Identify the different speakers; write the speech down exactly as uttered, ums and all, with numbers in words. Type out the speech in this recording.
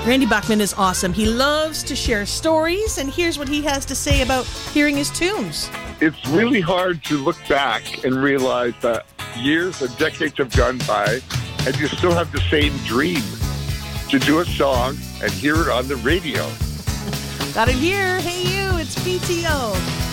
Speaker 1: Randy Bachman is awesome. He loves to share stories, and here's what he has to say about hearing his tunes.
Speaker 2: It's really hard to look back and realize that years and decades have gone by, and you still have the same dream to do a song and hear it on the radio.
Speaker 1: Got it here. Hey, you. It's P T O.